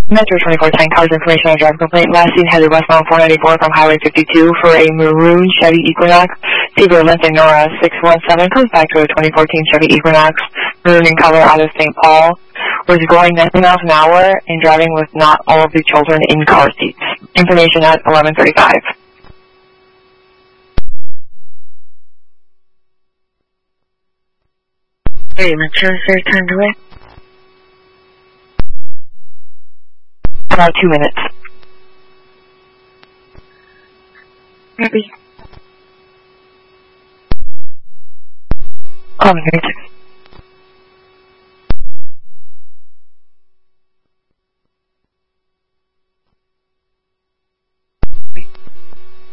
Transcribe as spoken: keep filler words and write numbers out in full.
Metro twenty-four ten, cars information on driver complaint. Last seen headed westbound four ninety-four from Highway fifty-two for a maroon Chevy Equinox. Seaver Lincoln Nora six one seven comes back to a twenty fourteen Chevy Equinox, maroon in color, out of Saint Paul. Was going ninety miles an hour and driving with not all of the children in car seats. Information at eleven thirty-five. Hey, Metro, is there time to wait? About two minutes. Maybe. Oh,